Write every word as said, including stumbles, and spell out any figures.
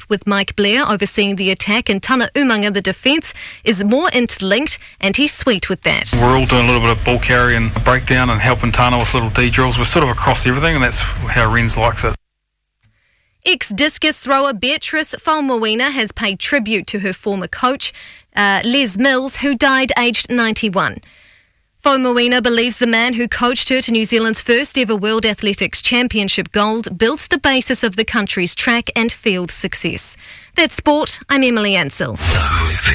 with Mike Blair overseeing the attack and Tana Umanga the defence, is more interlinked, and he's sweet with that. We're all doing a little bit of ball carry and breakdown and helping Tana with little D drills. We're sort of across everything, and that's how Renz likes it. Ex-discus thrower Beatrice Faumuina has paid tribute to her former coach, uh, Les Mills, who died aged ninety-one. Faumuina believes the man who coached her to New Zealand's first ever World Athletics Championship gold built the basis of the country's track and field success. That's sport. I'm Emily Ansell.